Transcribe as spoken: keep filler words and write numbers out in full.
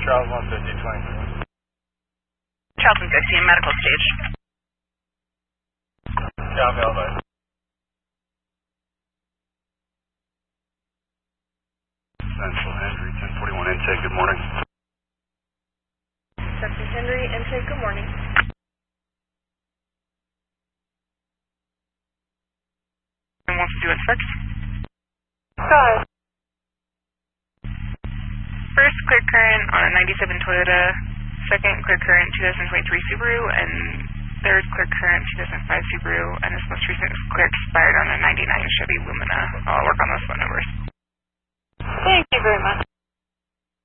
Charles one fifty, twenty-three. Charles one fifty, medical stage. Down the elevator. Central Henry, ten forty-one intake, good morning. Central Henry, intake, good morning. And wants to do inspect? Hi. First, clear current on a ninety-seven Toyota. Second, clear current two thousand twenty-three Subaru. And third, clear current two thousand five Subaru. And this most recent clear expired on a ninety-nine Chevy Lumina. I'll work on those phone numbers. Thank you very much.